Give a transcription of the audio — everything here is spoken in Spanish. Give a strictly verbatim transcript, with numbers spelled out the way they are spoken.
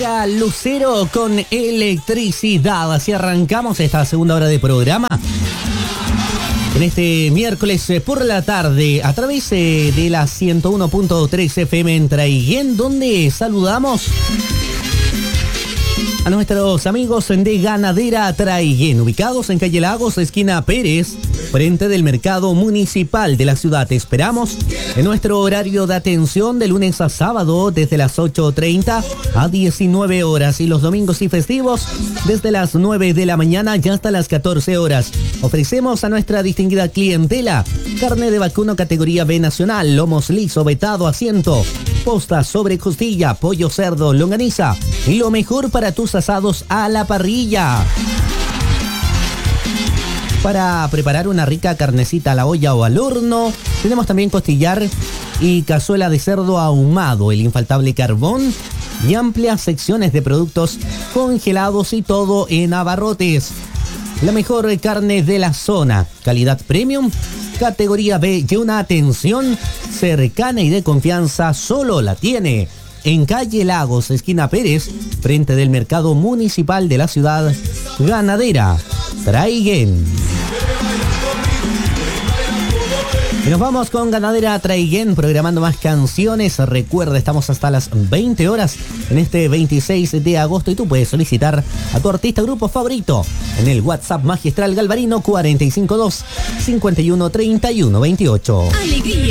Energía Lucero con electricidad. Así arrancamos esta segunda hora de programa. En este miércoles por la tarde, a través de la ciento uno punto tres F M en Traiguén, donde saludamos a nuestros amigos de Ganadera Traiguén, ubicados en calle Lagos, esquina Pérez, frente del mercado municipal de la ciudad. Te esperamos en nuestro horario de atención de lunes a sábado desde las ocho treinta a diecinueve horas y los domingos y festivos desde las nueve de la mañana y hasta las catorce horas. Ofrecemos a nuestra distinguida clientela carne de vacuno categoría B nacional, lomos liso, vetado, asiento, posta sobre costilla, pollo, cerdo, longaniza y lo mejor para tus asados a la parrilla. Para preparar una rica carnecita a la olla o al horno, tenemos también costillar y cazuela de cerdo ahumado, el infaltable carbón y amplias secciones de productos congelados y todo en abarrotes. La mejor carne de la zona, calidad premium, categoría B y una atención cercana y de confianza solo la tiene en calle Lagos, esquina Pérez, frente del mercado municipal de la ciudad. Ganadera Traiguén. Y nos vamos con Ganadera Traiguén, programando más canciones. Recuerda, estamos hasta las veinte horas en este veintiséis de agosto y tú puedes solicitar a tu artista grupo favorito en el WhatsApp Magistral Galvarino cuatro cinco dos, cinco uno, tres uno dos ocho. Alegría.